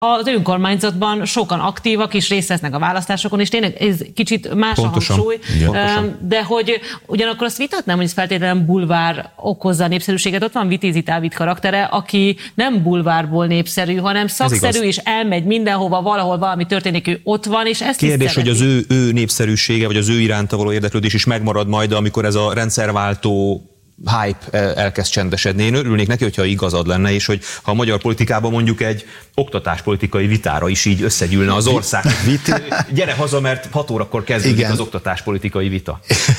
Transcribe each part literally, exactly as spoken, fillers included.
az önkormányzatban sokan aktívak és részt vesznek a választásokon, és tényleg ez kicsit más pontosan. a hangsúly, Igen. de hogy ugyanakkor azt vitatnám, hogy ez feltétlenül bulvár okozza a népszerűséget. Ott van Vitézi Dávid karaktere, aki nem bulvárból népszerű, hanem szakszerű, és elmegy mindenhova, valahol valami történik, ő ott van, és ezt kérdés, hogy az ő, ő népszerűsége, vagy az ő iránta való érdeklődés is megmarad majd, amikor ez a rendszerváltó hype elkezd csendesedni. Én örülnék neki, hogyha igazad lenne, és hogy ha a magyar politikában mondjuk egy oktatáspolitikai vitára is így összegyűlne az ország. Gyere haza, mert hat órakor kezdődik Igen. az oktatáspolitikai vita.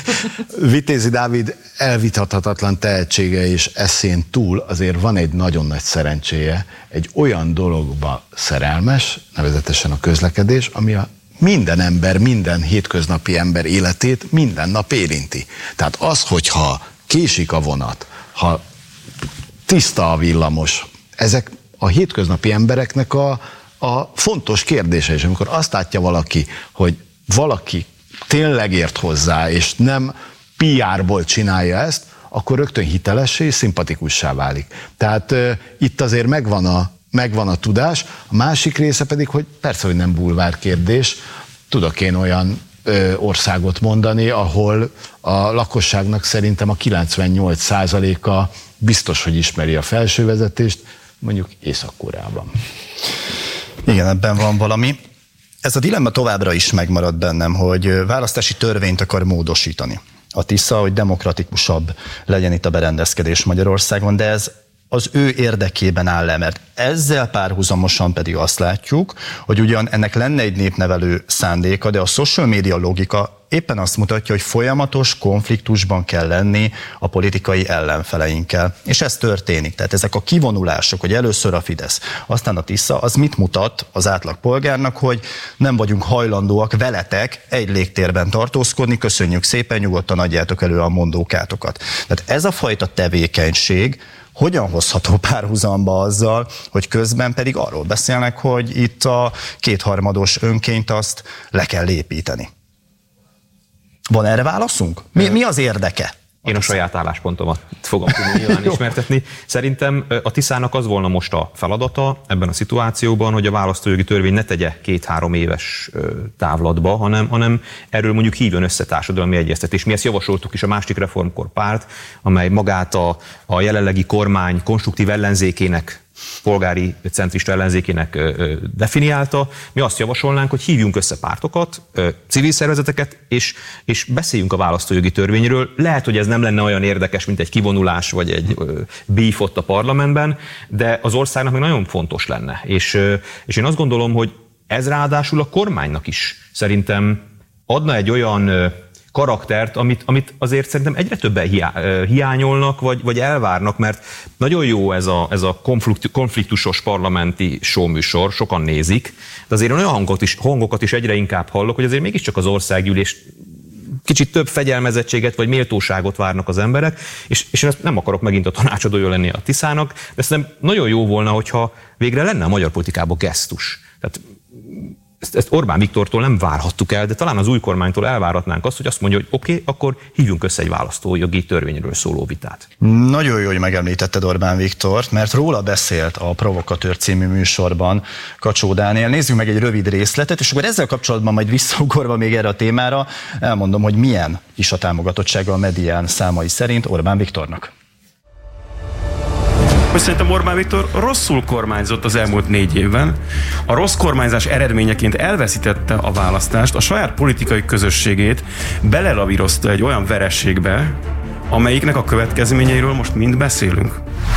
Vitézi Dávid elvitathatatlan tehetsége és eszén túl azért van egy nagyon nagy szerencséje, egy olyan dologba szerelmes, nevezetesen a közlekedés, ami a minden ember, minden hétköznapi ember életét minden nap érinti. Tehát az, hogyha késik a vonat, ha tiszta a villamos, ezek a hétköznapi embereknek a, a fontos kérdése, és amikor azt látja valaki, hogy valaki tényleg ért hozzá, és nem pé er-ból csinálja ezt, akkor rögtön hitelessé és szimpatikussá válik. Tehát uh, itt azért megvan a, megvan a tudás, a másik része pedig, hogy persze, hogy nem bulvár kérdés, tudok én olyan országot mondani, ahol a lakosságnak szerintem a kilencvennyolc százaléka biztos, hogy ismeri a felsővezetést, mondjuk Észak-Koreában. Igen, ebben van valami. Ez a dilemma továbbra is megmarad bennem, hogy választási törvényt akar módosítani a Tisza, hogy demokratikusabb legyen itt a berendezkedés Magyarországon, de ez az ő érdekében áll le, mert ezzel párhuzamosan pedig azt látjuk, hogy ugyan ennek lenne egy népnevelő szándéka, de a social media logika éppen azt mutatja, hogy folyamatos konfliktusban kell lenni a politikai ellenfeleinkkel. És ez történik. Tehát ezek a kivonulások, hogy először a Fidesz, aztán a Tisza, az mit mutat az átlag polgárnak, hogy nem vagyunk hajlandóak veletek egy légtérben tartózkodni, köszönjük szépen, nyugodtan adjátok elő a mondókátokat. Tehát ez a fajta tevékenység hogyan hozható párhuzamba azzal, hogy közben pedig arról beszélnek, hogy itt a kétharmados önkényt azt le kell építeni. Van erre válaszunk? Mi, mi az érdeke? Én a saját álláspontomat fogom tudni nyilván ismertetni. Szerintem a Tiszának az volna most a feladata ebben a szituációban, hogy a választójogi törvény ne tegye két-három éves távlatba, hanem, hanem erről mondjuk hívjon össze társadalmi egyeztetés. Mi ezt javasoltuk is a másik reformkor párt, amely magát a, a jelenlegi kormány konstruktív ellenzékének, polgári centrista ellenzékének ö, definiálta. Mi azt javasolnánk, hogy hívjunk össze pártokat, ö, civil szervezeteket, és, és beszéljünk a választójogi törvényről. Lehet, hogy ez nem lenne olyan érdekes, mint egy kivonulás, vagy egy ö, beef ott a parlamentben, de az országnak még nagyon fontos lenne. És, ö, és én azt gondolom, hogy ez ráadásul a kormánynak is szerintem adna egy olyan ö, karaktert, amit, amit azért szerintem egyre többen hiányolnak, vagy, vagy elvárnak, mert nagyon jó ez a, ez a konfliktusos parlamenti showműsor, sokan nézik, de azért olyan hangokat is, hangokat is egyre inkább hallok, hogy azért mégiscsak az országgyűlés kicsit több fegyelmezettséget vagy méltóságot várnak az emberek, és, és én ezt nem akarok megint a tanácsadója lenni a Tiszának, de szerintem nagyon jó volna, hogyha végre lenne a magyar politikában gesztus. Tehát Ezt, ezt Orbán Viktortól nem várhattuk el, de talán az új kormánytól elvárhatnánk azt, hogy azt mondja, hogy oké, okay, akkor hívjunk össze egy választójogi törvényről szóló vitát. Nagyon jó, hogy megemlítetted Orbán Viktort, mert róla beszélt a Provokatőr című műsorban Kacsó Dániel. Nézzük meg egy rövid részletet, és akkor ezzel kapcsolatban majd visszaugorva még erre a témára elmondom, hogy milyen is a támogatottsága a medián számai szerint Orbán Viktornak. Hogy szerintem Orbán Viktor rosszul kormányzott az elmúlt négy évben. A rossz kormányzás eredményeként elveszítette a választást, a saját politikai közösségét belelavírozta egy olyan vereségbe, amelyiknek a következményeiről most mind beszélünk.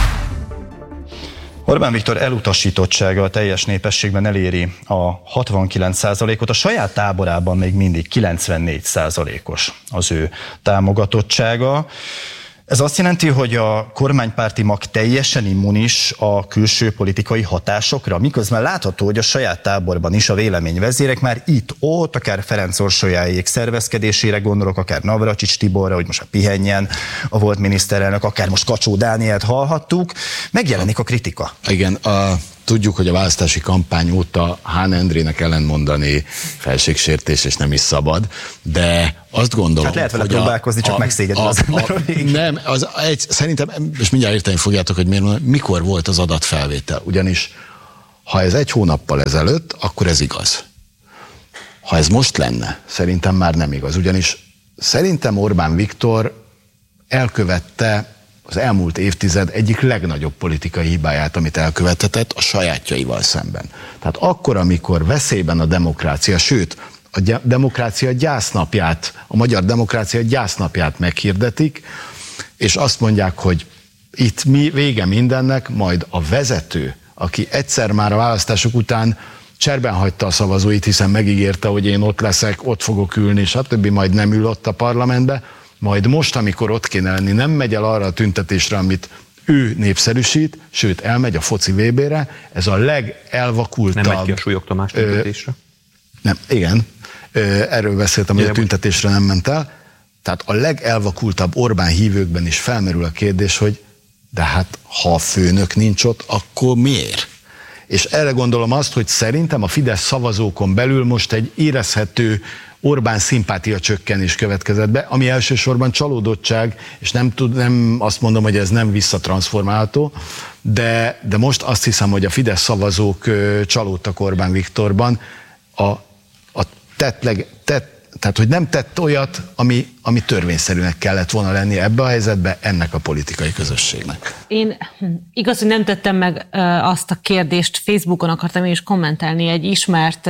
Orbán Viktor elutasítottsága a teljes népességben eléri a hatvankilenc százalékot, a saját táborában még mindig kilencvennégy százalékos az ő támogatottsága. Ez azt jelenti, hogy a kormánypárti mag teljesen immunis a külső politikai hatásokra, miközben látható, hogy a saját táborban is a véleményvezérek már itt-ott, akár Ferenc Orsolyáék szervezkedésére gondolok, akár Navracsics Tiborra, hogy most a pihenjen a volt miniszterelnök, akár most Kacsó Dánielt hallhattuk, megjelenik a kritika. Igen, a... Tudjuk, hogy a választási kampány óta Hán Endrének ellentmondani felségsértés, és nem is szabad, de azt gondolom, hát lehet vele hogy próbálkozni, csak megszégedni az ember. Nem, az egy, szerintem, és mindjárt érteni fogjátok, hogy miért mondom, mikor volt az adatfelvétel. Ugyanis Ha ez egy hónappal ezelőtt, akkor ez igaz. Ha ez most lenne, szerintem már nem igaz. Ugyanis szerintem Orbán Viktor elkövette az elmúlt évtized egyik legnagyobb politikai hibáját, amit elkövethetett a sajátjaival szemben. Tehát akkor, amikor veszélyben a demokrácia, sőt, a demokrácia gyásznapját, a magyar demokrácia gyásznapját meghirdetik, és azt mondják, hogy itt mi vége mindennek, majd a vezető, aki egyszer már a választások után cserben hagyta a szavazóit, hiszen megígérte, hogy én ott leszek, ott fogok ülni, stb. Majd nem ül ott a parlamentbe, majd most, amikor ott kéne lenni, nem megy el arra a tüntetésre, amit ő népszerűsít, sőt, elmegy a foci vé bé-re, ez a legelvakultabb... Nem megy ki a Súlyog Tamás tüntetésre? Ö, nem, igen. Ö, erről beszéltem, hogy a tüntetésre nem ment el. Tehát a legelvakultabb Orbán hívőkben is felmerül a kérdés, hogy de hát, ha a főnök nincs ott, akkor miért? És erre gondolom azt, hogy szerintem a Fidesz szavazókon belül most egy érezhető Orbán szimpátia csökkenés következett be, ami elsősorban csalódottság, és nem, tud, nem azt mondom, hogy ez nem visszatranszformálható, de, de most azt hiszem, hogy a Fidesz szavazók csalódtak Orbán Viktorban, a, a tettleg, tett, tehát hogy nem tett olyat, ami, ami törvényszerűnek kellett volna lenni ebbe a helyzetbe ennek a politikai közösségnek. Én igaz, hogy nem tettem meg azt a kérdést, Facebookon akartam én is kommentelni egy ismert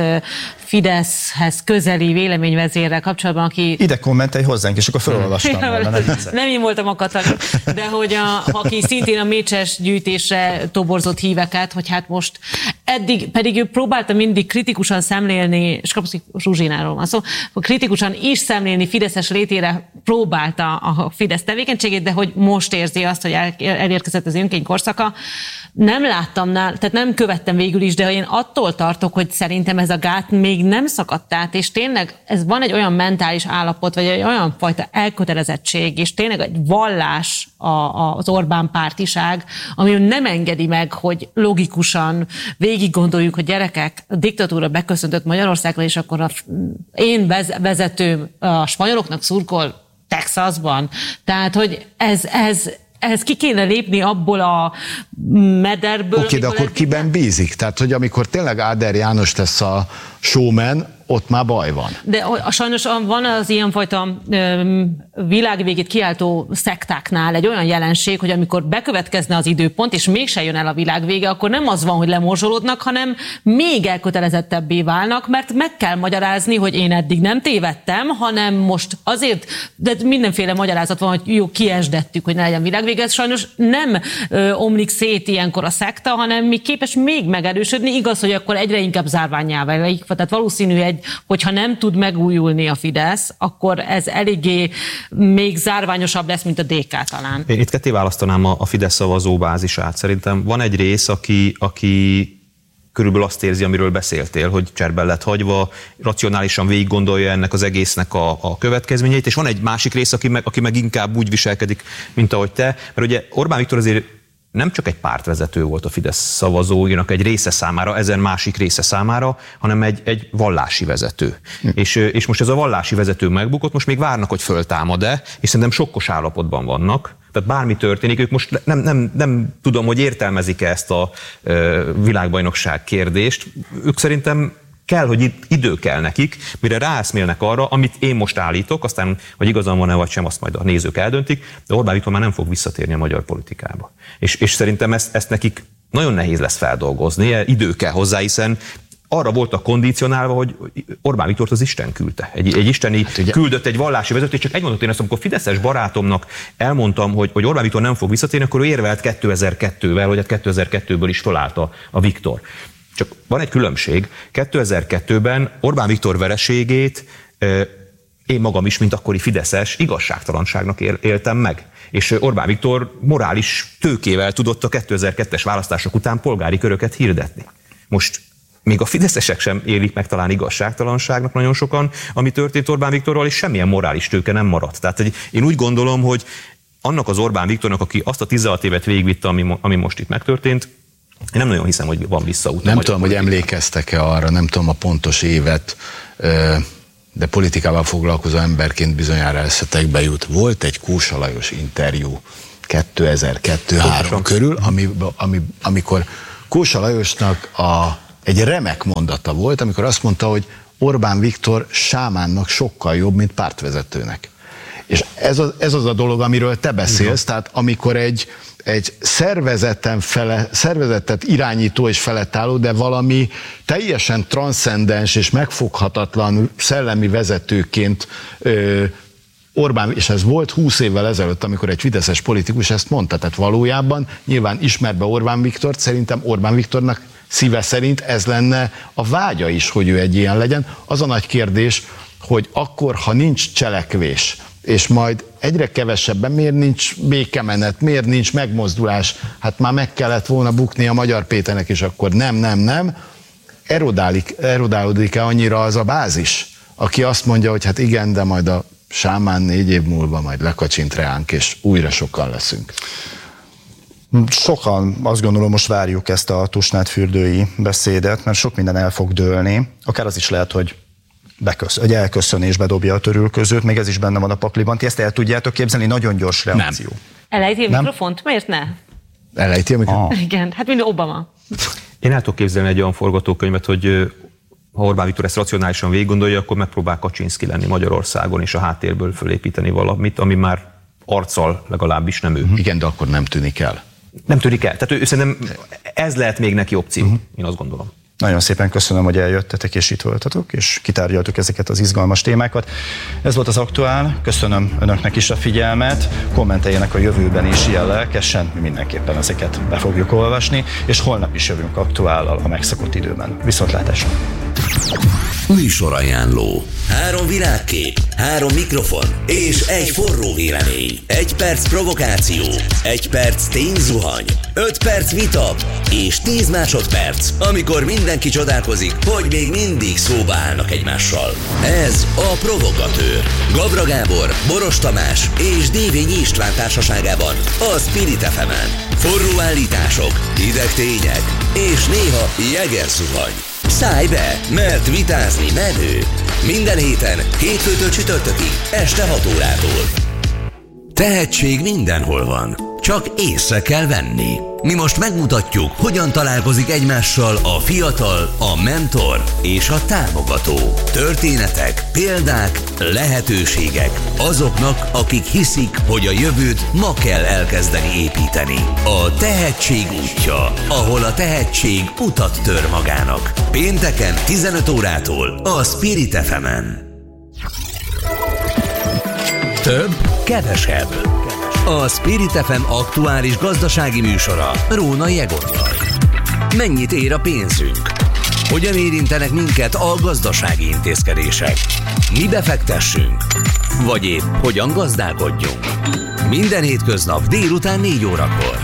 Fideszhez közeli véleményvezérrel kapcsolatban, aki... Ide kommentelj hozzánk, és akkor felolvastam volna. Nem, nem én voltam a Katalin, de hogy a, aki szintén a Mécses gyűjtésre toborzott híveket, hogy hát most eddig, pedig ő próbálta mindig kritikusan szemlélni, és kapszik Zsuzsináról van szó, kritikusan is szemlélni fideszes létére próbálta a Fidesz tevékenységét, de hogy most érzi azt, hogy el, elérkezett az önkény korszaka. Nem láttam, tehát nem követtem végül is, de én attól tartok, hogy szerintem ez a gát még nem szakadt át, és tényleg ez van egy olyan mentális állapot, vagy egy olyan fajta elkötelezettség, és tényleg egy vallás a, a, az Orbán pártiság, ami nem engedi meg, hogy logikusan végig gondoljuk, hogy gyerekek, a diktatúra beköszöntött Magyarországra, és akkor a, én vezetőm a spanyoloknak szurkol Texasban. Tehát, hogy ez, ez ehhez ki kéne lépni abból a mederből. Oké, de akkor kiben bízik? Tehát, hogy amikor tényleg Áder János lesz a showman, ott már baj van. De a, sajnos van az ilyenfajta ö, világvégét kiáltó szektáknál egy olyan jelenség, hogy amikor bekövetkezne az időpont, és mégse jön el a világvége, akkor nem az van, hogy lemorzsolódnak, hanem még elkötelezettebbé válnak, mert meg kell magyarázni, hogy én eddig nem tévedtem, hanem most azért, de mindenféle magyarázat van, hogy jó, kiesdettük, hogy ne legyen világvége. Ez sajnos nem ö, omlik szét ilyenkor a szekta, hanem még képes még megerősödni. Igaz, hogy akkor egyre inkább zárványá válik. Tehát valószínű, egy, hogyha nem tud megújulni a Fidesz, akkor ez eléggé még zárványosabb lesz, mint a dé ká talán. Én itt ketté választanám a, a Fidesz szavazóbázisát. Szerintem van egy rész, aki, aki körülbelül azt érzi, amiről beszéltél, hogy cserben lett hagyva, racionálisan végig gondolja ennek az egésznek a, a következményeit, és van egy másik rész, aki meg, aki meg inkább úgy viselkedik, mint ahogy te, mert ugye Orbán Viktor azért nem csak egy pártvezető volt a Fidesz szavazóinak egy része számára, ezen másik része számára, hanem egy, egy vallási vezető. Hm. És, és most ez a vallási vezető megbukott, most még várnak, hogy föltámad-e, és szerintem sokkos állapotban vannak. Tehát bármi történik, ők most nem, nem, nem tudom, hogy értelmezik-e ezt a e, világbajnokság kérdést. Ők szerintem kell, hogy idő kell nekik, mire ráeszmélnek arra, amit én most állítok, aztán, hogy igazán van-e vagy sem, azt majd a nézők eldöntik, de Orbán Viktor már nem fog visszatérni a magyar politikába. És, és szerintem ezt, ezt nekik nagyon nehéz lesz feldolgozni, idő kell hozzá, hiszen arra voltak kondicionálva, hogy Orbán Viktort az Isten küldte. Egy, egy isteni hát ugye... küldött egy vallási vezetőt, csak egy mondatot én azt, amikor fideszes barátomnak elmondtam, hogy, hogy Orbán Viktor nem fog visszatérni, akkor ő érvelt kétezer-kettővel, hogy hát kétezer-kettőből is fölállta a, a Viktor. Csak van egy különbség. kétezer-kettőben Orbán Viktor vereségét én magam is, mint akkori fideszes, igazságtalanságnak éltem meg. És Orbán Viktor morális tőkével tudott a kétezer-kettes választások után polgári köröket hirdetni. Most még a fideszesek sem élik meg talán igazságtalanságnak nagyon sokan, ami történt Orbán Viktorral, és semmilyen morális tőke nem maradt. Tehát én úgy gondolom, hogy annak az Orbán Viktornak, aki azt a tizenhat évet végigvitte, ami, ami most itt megtörtént, én nem nagyon hiszem, hogy van visszaút. Nem tudom, hogy emlékeztek-e arra, nem tudom a pontos évet, de politikával foglalkozó emberként bizonyára eszetekbe jut. Volt egy Kósa Lajos interjú kétezer-kettő három körül, ami, ami, amikor Kósa Lajosnak a, egy remek mondata volt, amikor azt mondta, hogy Orbán Viktor sámánnak sokkal jobb, mint pártvezetőnek. És ez az, ez az a dolog, amiről te beszélsz, tehát amikor egy, egy szervezeten fele, szervezetet irányító és feletálló, de valami teljesen transzcendens és megfoghatatlan szellemi vezetőként ö, Orbán, és ez volt húsz évvel ezelőtt, amikor egy fideszes politikus ezt mondta, tehát valójában nyilván ismerve Orbán Viktort, szerintem Orbán Viktornak szíve szerint ez lenne a vágya is, hogy ő egy ilyen legyen. Az a nagy kérdés, hogy akkor, ha nincs cselekvés, és majd egyre kevesebben, miért nincs békemenet, miért nincs megmozdulás, hát már meg kellett volna bukni a Magyar Péternek, és akkor nem, nem, nem, erodálik, erodálódik-e annyira az a bázis, aki azt mondja, hogy hát igen, de majd a sámán négy év múlva majd lekacsint reánk, és újra sokan leszünk. Sokan azt gondolom, most várjuk ezt a tusnádfürdői beszédet, mert sok minden el fog dőlni. Akár az is lehet, hogy, bekösz, hogy elköszönésbe dobja a törülközőt, még ez is benne van a pakliban. Ti ezt el tudjátok képzelni? Nagyon gyors reakció. Nem. Elejti a mikrofont? Miért ne? Elejti a mikrofont? Ah. Igen, hát mint Obama. Én el tudok képzelni egy olyan forgatókönyvet, hogy ha Orbán Viktor ezt racionálisan végiggondolja, akkor megpróbál Kaczynszki lenni Magyarországon, és a háttérből fölépíteni valamit, ami már arccal legalábbis nem ő. Igen, de akkor nem tűnik el. Nem tűnik el. Tehát ő, szerintem ez lehet még neki opció, uh-huh. én azt gondolom. Nagyon szépen köszönöm, hogy eljöttetek és itt voltatok, és kitárgyaltuk ezeket az izgalmas témákat. Ez volt az Aktuál, köszönöm önöknek is a figyelmet, kommenteljenek a jövőben is ilyen lelkesen, mi mindenképpen ezeket be fogjuk olvasni, és holnap is jövünk Aktuállal a megszokott időben. Viszontlátásra! Műsorajánló. Három világkép, három mikrofon és egy forró vélemény. Egy perc provokáció, egy perc tényzuhany, öt perc vita és tíz másodperc, amikor mindenki csodálkozik, hogy még mindig szóba állnak egymással. Ez a Provokatőr. Gavra Gábor, Boros Tamás és Dévényi István társaságában a Spirit ef emen. Forró állítások, hideg tények és néha jegerzuhany. Szállj be, mert vitázni menő. Minden héten, hétfőtől csütörtökig, este hat órától. Tehetség mindenhol van, csak észre kell venni. Mi most megmutatjuk, hogyan találkozik egymással a fiatal, a mentor és a támogató. Történetek, példák, lehetőségek azoknak, akik hiszik, hogy a jövőt ma kell elkezdeni építeni. A tehetség útja, ahol a tehetség utat tör magának. Pénteken tizenöt órától a Spirit ef emen. Több, kevesebb. A Spirit ef em aktuális gazdasági műsora Róna Jegorral. Mennyit ér a pénzünk? Hogyan érintenek minket a gazdasági intézkedések? Mi befektessünk? Vagy épp hogyan gazdálkodjunk? Minden hétköznap délután négy órakor.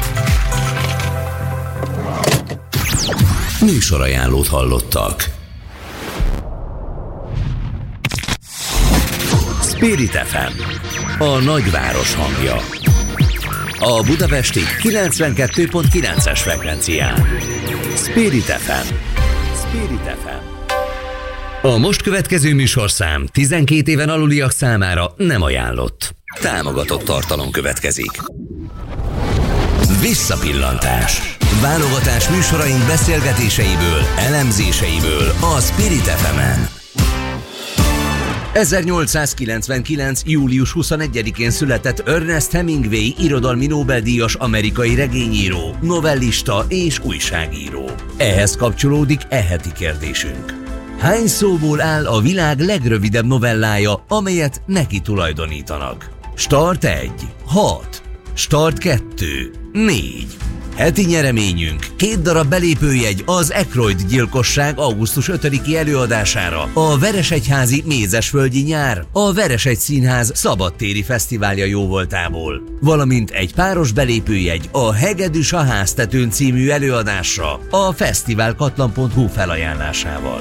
Műsorajánlót hallottak. Spirit ef em, a nagyváros hangja. A budapesti kilencvenkettő pont kilences frekvencián. Spirit ef em. Spirit ef em. A most következő műsorszám tizenkét éven aluliak számára nem ajánlott. Támogatott tartalom következik. Visszapillantás. Válogatás műsoraink beszélgetéseiből, elemzéseiből a Spirit ef emen. ezernyolcszázkilencvenkilenc. július huszonegyedikén született Ernest Hemingway irodalmi Nobel-díjas amerikai regényíró, novellista és újságíró. Ehhez kapcsolódik e heti kérdésünk. Hány szóból áll a világ legrövidebb novellája, amelyet neki tulajdonítanak? Start egy, hat, Start kettő, négy. Heti nyereményünk két darab belépőjegy az Aykroyd gyilkosság augusztus ötödiki előadására, a Veresegyházi Mézesföldi nyár, a Veresegy Színház szabadtéri fesztiválja jóvoltából, valamint egy páros belépőjegy a Hegedűs a háztetőn című előadásra a fesztiválkatlan pont hu felajánlásával.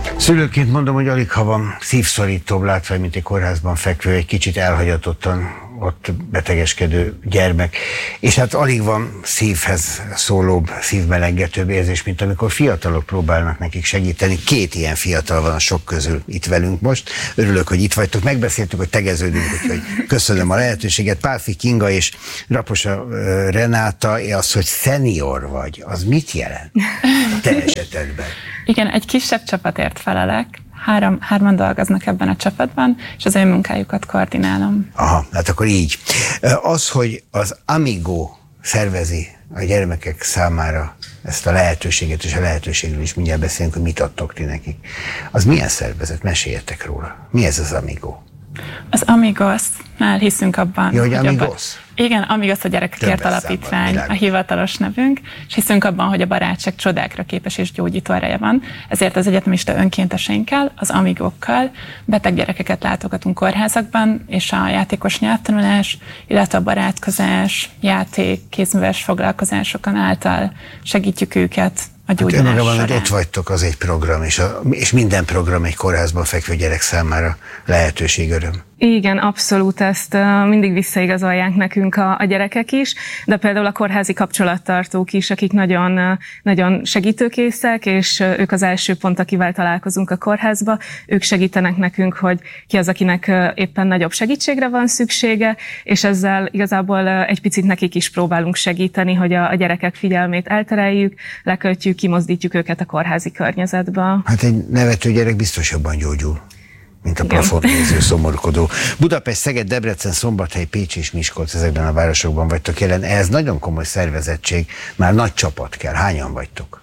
Szülőként mondom, hogy alig ha van szívszorítóbb látvány, mint egy kórházban fekvő, egy kicsit elhagyatottan ott betegeskedő gyermek, és hát alig van szívhez szólóbb, szívmelengetőbb érzés, mint amikor fiatalok próbálnak nekik segíteni. Két ilyen fiatal van a sok közül itt velünk most. Örülök, hogy itt vagytok. Megbeszéltük, hogy tegeződünk, úgyhogy köszönöm a lehetőséget. Pálffy Kinga és Raposa Renáta, az, hogy szenior vagy, az mit jelent te esetedben? Igen, egy kisebb csapatért felelek. Három, hárman dolgoznak ebben a csapatban, és az ő munkájukat koordinálom. Aha, hát akkor így. Az, hogy az Amigo szervezi a gyermekek számára ezt a lehetőséget, és a lehetőségről is mindjárt beszélünk, hogy mit adtok ti nekik. Az milyen szervezet? Meséljetek róla. Mi ez az Amigo? Az Amigos-nál hiszünk abban, ja, hogy Amigos? Abban, igen, Amigos a Gyerekekért Alapítvány, a hivatalos nevünk, és hiszünk abban, hogy a barátság csodákra képes és gyógyító ereje van. Ezért az egyetemista önkénteseinkkel, az Amigokkal beteg gyerekeket látogatunk kórházakban, és a játékos nyelvtanulás, illetve a barátkozás, játék, kézműves foglalkozásokon által segítjük őket a gyógyulás hát során. Hogy ott vagytok, az egy program, és, a, és minden program egy kórházban fekvő gyerek számára lehetőség, öröm. Igen, abszolút, ezt mindig visszaigazolják nekünk a, a gyerekek is, de például a kórházi kapcsolattartók is, akik nagyon, nagyon segítőkészek, és ők az első pont, akivel találkozunk a kórházba, ők segítenek nekünk, hogy ki az, akinek éppen nagyobb segítségre van szüksége, és ezzel igazából egy picit nekik is próbálunk segíteni, hogy a, a gyerekek figyelmét eltereljük, lekötjük, kimozdítjuk őket a kórházi környezetbe. Hát egy nevető gyerek biztos jobban gyógyul, mint a plafonnéző, szomorkodó. Budapest, Szeged, Debrecen, Szombathely, Pécs és Miskolc, ezekben a városokban vagytok jelen. Ez nagyon komoly szervezettség, már nagy csapat kell. Hányan vagytok?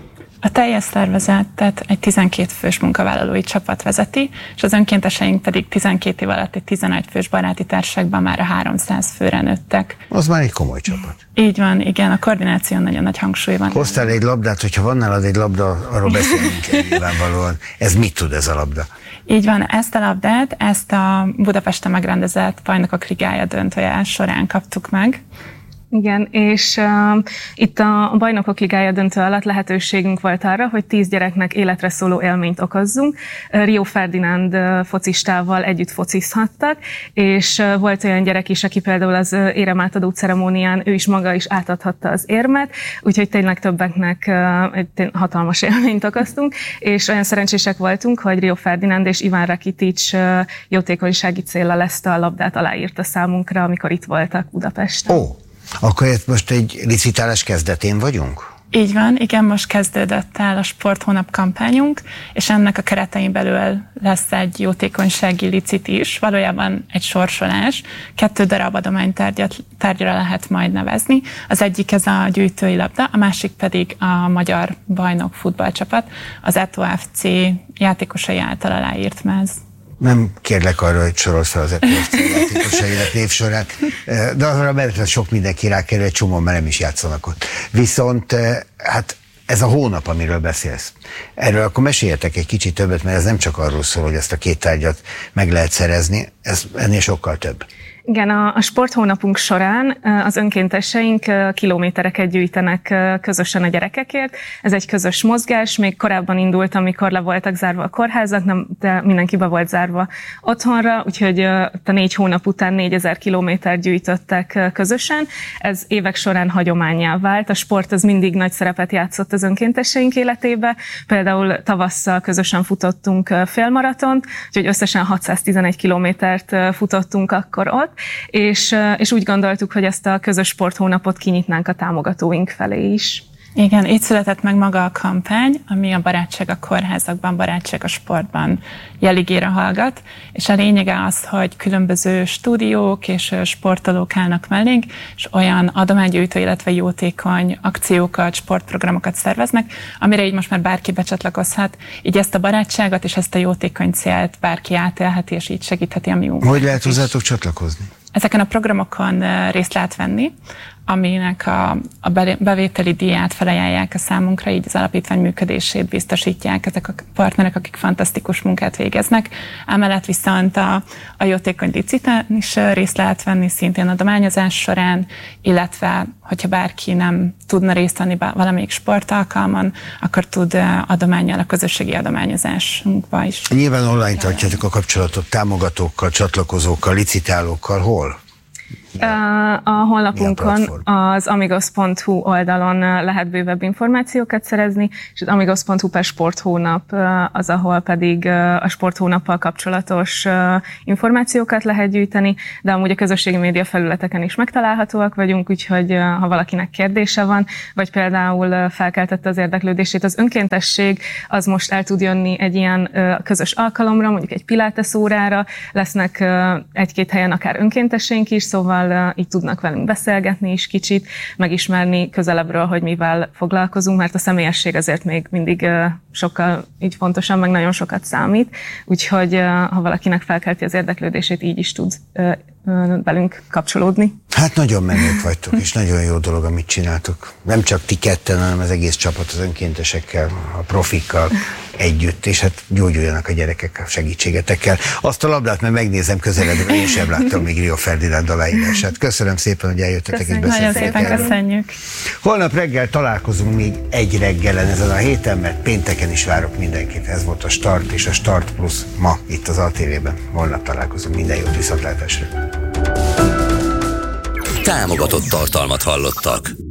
A teljes szervezetet egy tizenkét fős munkavállalói csapat vezeti, és az önkénteseink pedig tizenkét év alatt egy tizenegy fős baráti társaságban már a háromszáz főre nőttek. Az már egy komoly csapat. Így van, igen, a koordináción nagyon nagy hangsúly van. Hoztál egy labdát, hogyha van nálad egy labda, arról beszélünk kell nyilvánvalóan. Ez mit tud ez a labda? Így van, ezt a labdát, ezt a Budapesten megrendezett Bajnokok Ligája döntője során kaptuk meg. Igen, és uh, itt a Bajnokok Ligája döntő alatt lehetőségünk volt arra, hogy tíz gyereknek életre szóló élményt okozzunk. Uh, Rio Ferdinand uh, focistával együtt focizhattak, és uh, volt olyan gyerek is, aki például az uh, éremátadó ceremónián, ő is maga is átadhatta az érmet, úgyhogy tényleg többeknek uh, egy hatalmas élményt okoztunk, és olyan szerencsések voltunk, hogy Rio Ferdinand és Iván Rakitic uh, jótékonysági céllal ezt a labdát aláírta számunkra, amikor itt voltak Budapesten. Oh. Akkor itt most egy licitálás kezdetén vagyunk? Így van, igen, most kezdődött el a sporthónap kampányunk, és ennek a keretein belül lesz egy jótékonysági licit is, valójában egy sorsolás. Kettő darab adománytárgyat tárgyra lehet majd nevezni. Az egyik ez a gyűjtői labda, a másik pedig a magyar bajnok futballcsapat, az E T O ef cé játékosai által aláírt mez. Nem kérlek arra, hogy sorold fel az E T O ef cé játékosainak névsorát, de arra mert sok mindenki rákerül, egy csomó, mert nem is játszanak ott. Viszont hát ez a hónap, amiről beszélsz, erről akkor meséljetek egy kicsit többet, mert ez nem csak arról szól, hogy ezt a két tárgyat meg lehet szerezni, ez ennél sokkal több. Igen, a, a sporthónapunk során az önkénteseink kilométereket gyűjtenek közösen a gyerekekért. Ez egy közös mozgás, még korábban indult, amikor le voltak zárva a kórházak, nem, de mindenki be volt zárva otthonra, úgyhogy a négy hónap után négyezer kilométert gyűjtöttek közösen. Ez évek során hagyománnyá vált. A sport az mindig nagy szerepet játszott az önkénteseink életébe. Például tavasszal közösen futottunk félmaratont, úgyhogy összesen hatszáztizenegy kilométert futottunk akkor ott. És, és úgy gondoltuk, hogy ezt a közös sporthónapot kinyitnánk a támogatóink felé is. Igen, így született meg maga a kampány, ami a barátság a kórházakban, barátság a sportban jeligére hallgat, és a lényege az, hogy különböző stúdiók és sportolók állnak mellénk, és olyan adománygyűjtő, illetve jótékony akciókat, sportprogramokat szerveznek, amire így most már bárki becsatlakozhat, így ezt a barátságot és ezt a jótékony célt bárki átélheti, és így segítheti a mi munkát. Hogy lehet hozzátok csatlakozni? Ezeken a programokon részt lehet venni, aminek a, a bevételi díját felajánlják a számunkra, így az alapítvány működését biztosítják ezek a partnerek, akik fantasztikus munkát végeznek. Emellett viszont a, a jótékony licitán is részt lehet venni, szintén adományozás során, illetve hogyha bárki nem tudna részt venni valamelyik sportalkalmon, akkor tud adománnyal a közösségi adományozásunkba is. Nyilván online tartjátok a kapcsolatot támogatókkal, csatlakozókkal, licitálókkal, hol? A honlapunkon az amigos pont hu oldalon lehet bővebb információkat szerezni, és az amigos pont hu per sporthónap az, ahol pedig a sporthónappal kapcsolatos információkat lehet gyűjteni, de amúgy a közösségi média felületeken is megtalálhatóak vagyunk, úgyhogy ha valakinek kérdése van, vagy például felkeltette az érdeklődését az önkéntesség, az most el tud jönni egy ilyen közös alkalomra, mondjuk egy pilates órára, lesznek egy-két helyen akár önkéntessénk is, szóval így tudnak velünk beszélgetni is kicsit, megismerni közelebbről, hogy mivel foglalkozunk, mert a személyesség azért még mindig sokkal így fontosan, meg nagyon sokat számít, úgyhogy ha valakinek felkelti az érdeklődését, így is tud velünk kapcsolódni. Hát nagyon menők vagytok, és nagyon jó dolog, amit csináltok. Nem csak ti ketten, hanem az egész csapat az önkéntesekkel, a profikkal együtt, és hát gyógyuljanak a gyerekek a segítségetekkel. Azt a labdát meg megnézem közelebbről, én sem láttam még Rio Ferdinand aláírását. Köszönöm szépen, hogy eljöttetek és beszéltetek. Nagyon szépen köszönjük. Holnap reggel találkozunk még egy reggelen ezen a héten, mert pénteken is várok mindenkit. Ez volt a Start és a Start Plus ma itt az á té vében. Holnap találkozunk, minden jót, viszontlátásra. Támogatott tartalmat hallottak.